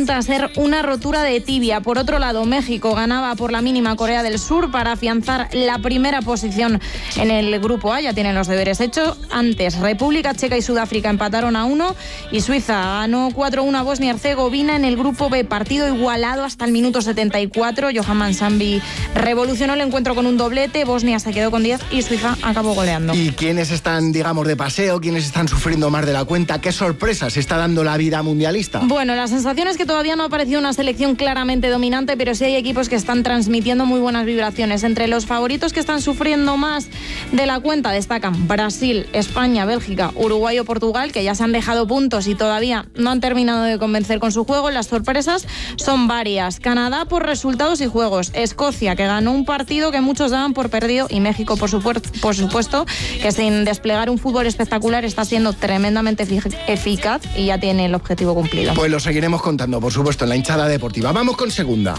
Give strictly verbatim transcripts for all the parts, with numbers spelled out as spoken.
apunta a ser una rotura de tibia. Por otro lado, México ganaba por la mínima a Corea del Sur para afianzar la primera posición en el grupo A. Ya tienen los deberes hechos. Antes, República Checa y Sudáfrica empataron a uno y Suiza ganó cuatro uno a Bosnia-Herzegovina en el grupo B. Partido igualado hasta el minuto setenta y cuatro. Johan Mansambi revolucionó el encuentro con un doblete. Bosnia se quedó con diez y Suiza acabó goleando. ¿Y quiénes están, digamos, de paseo? ¿Quiénes están sufriendo más de la cuenta? ¿Qué sorpresas está dando la vida mundialista? Bueno, la sensación es que todavía no ha aparecido una selección claramente dominante, pero sí hay equipos que están transmitiendo muy buenas vibraciones. Entre los favoritos que están sufriendo más de la cuenta destacan Brasil, España, Bélgica, Uruguay o Portugal, que ya se han dejado puntos y todavía no han terminado de convencer con su juego. Las sorpresas son varias. Canadá por resultados y juegos. Escocia, que ganó un partido que muchos daban por perdido, y México, por supuesto, por supuesto que sin desplegar un fútbol espectacular está siendo tremendamente eficaz y ya tiene el objetivo cumplido. Pues lo seguiremos contando, por supuesto, en la hinchada deportiva. Vamos con segunda.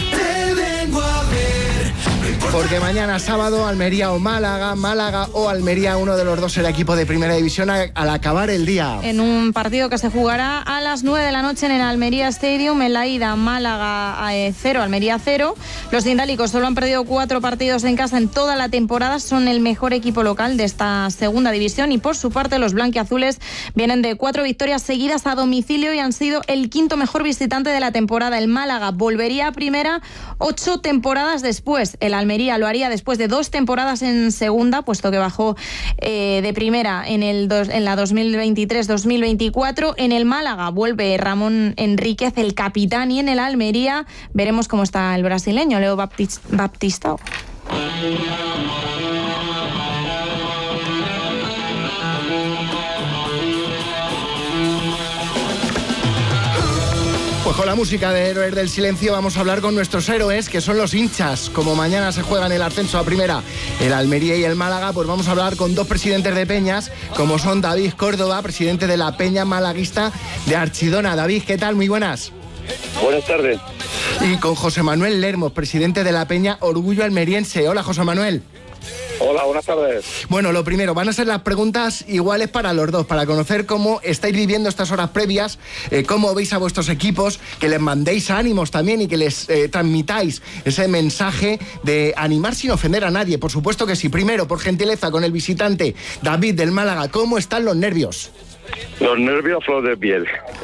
Porque mañana sábado Almería o Málaga, Málaga o Almería, uno de los dos será equipo de primera división al acabar el día. En un partido que se jugará a las nueve de la noche en el Almería Stadium, en la ida Málaga cero, Almería cero. Los cindálicos solo han perdido cuatro partidos en casa en toda la temporada, son el mejor equipo local de esta segunda división y por su parte los blanquiazules vienen de cuatro victorias seguidas a domicilio y han sido el quinto mejor visitante de la temporada. El Málaga volvería a primera ocho temporadas después. El Almería lo haría después de dos temporadas en segunda, puesto que bajó eh, de primera en, el dos, en la dos mil veintitrés dos mil veinticuatro. En el Málaga vuelve Ramón Enríquez, el capitán, y en el Almería veremos cómo está el brasileño, Leo Baptista. Pues con la música de Héroes del Silencio vamos a hablar con nuestros héroes, que son los hinchas. Como mañana se juegan el ascenso a primera, el Almería y el Málaga, pues vamos a hablar con dos presidentes de peñas, como son David Córdoba, presidente de la Peña Malaguista de Archidona. David, ¿qué tal? Muy buenas. Buenas tardes. Y con José Manuel Lermos, presidente de la Peña Orgullo Almeriense. Hola, José Manuel. Hola, buenas tardes. Bueno, lo primero, van a ser las preguntas iguales para los dos, para conocer cómo estáis viviendo estas horas previas, eh, cómo veis a vuestros equipos, que les mandéis ánimos también y que les eh, transmitáis ese mensaje de animar sin ofender a nadie. Por supuesto que sí. Primero, por gentileza, con el visitante David del Málaga, ¿cómo están los nervios? Los nervios a flor de piel.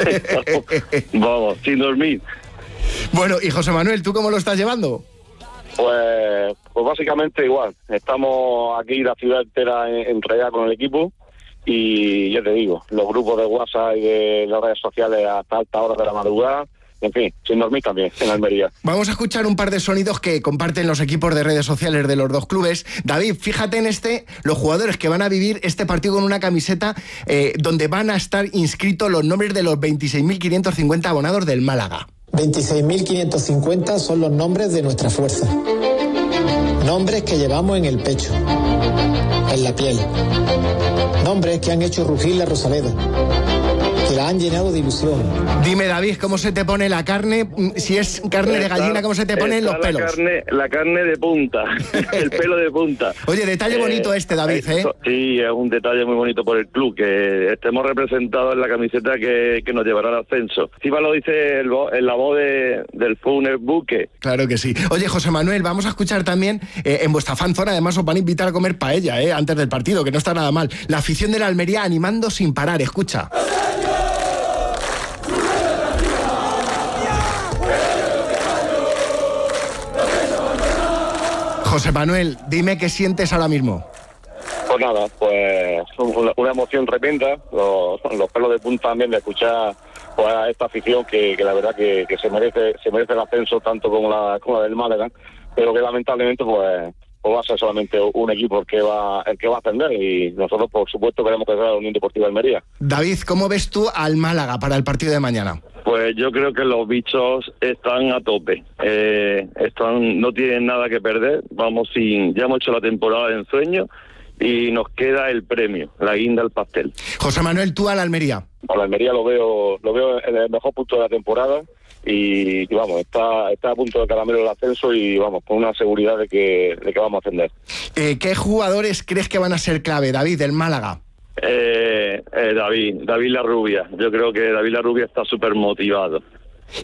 Vamos, sin dormir. Bueno, y José Manuel, ¿tú cómo lo estás llevando? Pues, pues básicamente igual. Estamos aquí la ciudad entera enredada con el equipo y ya te digo, los grupos de WhatsApp y de las redes sociales hasta altas horas de la madrugada. En fin, sin dormir también, en Almería. Vamos a escuchar un par de sonidos que comparten los equipos de redes sociales de los dos clubes. David, fíjate en este, los jugadores que van a vivir este partido con una camiseta eh, donde van a estar inscritos los nombres de los veintiséis mil quinientos cincuenta abonados del Málaga. veintiséis mil quinientos cincuenta son los nombres de nuestra fuerza. Nombres que llevamos en el pecho, en la piel. Nombres que han hecho rugir la Rosaleda, que la han llenado de ilusión. Dime, David, ¿cómo se te pone la carne? Si es carne de gallina, ¿cómo se te ponen los pelos? La carne, la carne de punta, el pelo de punta. Oye, detalle eh, bonito este, David, ¿eh? Sí, es un detalle muy bonito por el club, que estemos representados en la camiseta que, que nos llevará al ascenso. Encima lo dice el, en la voz de, del Funes Buque. Claro que sí. Oye, José Manuel, vamos a escuchar también, eh, en vuestra fanzona, además os van a invitar a comer paella, eh, antes del partido, que no está nada mal. La afición de la Almería animando sin parar, escucha. José Manuel, dime qué sientes ahora mismo. Pues nada, pues una, una emoción tremenda, los, los pelos de punta también de escuchar pues, a esta afición que, que la verdad que, que se merece se merece el ascenso tanto como la, como la del Málaga, pero que lamentablemente pues, pues va a ser solamente un equipo el que va el que va a ascender y nosotros por supuesto queremos que sea la Unión Deportiva Almería. David, ¿cómo ves tú al Málaga para el partido de mañana? Pues yo creo que los bichos están a tope, eh, están no tienen nada que perder, vamos sin ya hemos hecho la temporada de ensueño y nos queda el premio, la guinda al pastel. José Manuel, tú a la Almería. A la Almería lo veo lo veo en el mejor punto de la temporada y, y vamos, está está a punto de caramelo el ascenso y vamos, con una seguridad de que, de que vamos a ascender. Eh, ¿Qué jugadores crees que van a ser clave, David, del Málaga? Eh, eh, David, David Larrubia. Yo creo que David Larrubia está súper motivado.